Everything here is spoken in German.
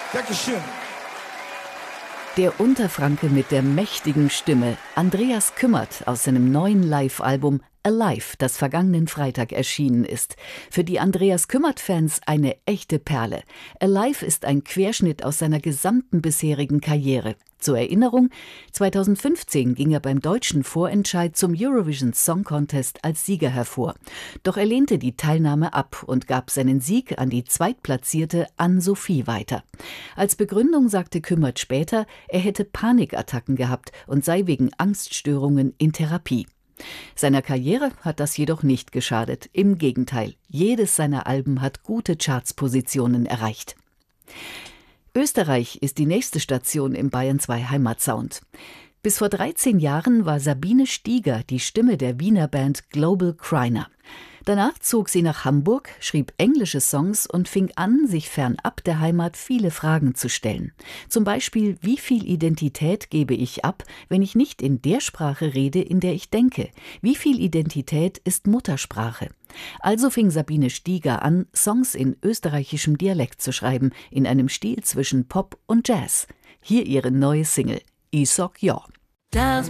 Dankeschön. Der Unterfranke mit der mächtigen Stimme, Andreas Kümmert aus seinem neuen Live-Album Alive, das vergangenen Freitag erschienen ist. Für die Andreas Kümmert-Fans eine echte Perle. Alive ist ein Querschnitt aus seiner gesamten bisherigen Karriere. Zur Erinnerung, 2015 ging er beim deutschen Vorentscheid zum Eurovision Song Contest als Sieger hervor. Doch er lehnte die Teilnahme ab und gab seinen Sieg an die zweitplatzierte Ann-Sophie weiter. Als Begründung sagte Kümmert später, er hätte Panikattacken gehabt und sei wegen Angststörungen in Therapie. Seiner Karriere hat das jedoch nicht geschadet. Im Gegenteil, jedes seiner Alben hat gute Chartspositionen erreicht. Österreich ist die nächste Station im Bayern 2 Heimatsound. Bis vor 13 Jahren war Sabine Stieger die Stimme der Wiener Band Global Criner. Danach zog sie nach Hamburg, schrieb englische Songs und fing an, sich fernab der Heimat viele Fragen zu stellen. Zum Beispiel, wie viel Identität gebe ich ab, wenn ich nicht in der Sprache rede, in der ich denke? Wie viel Identität ist Muttersprache? Also fing Sabine Stieger an, Songs in österreichischem Dialekt zu schreiben, in einem Stil zwischen Pop und Jazz. Hier ihre neue Single, Ich sag ja.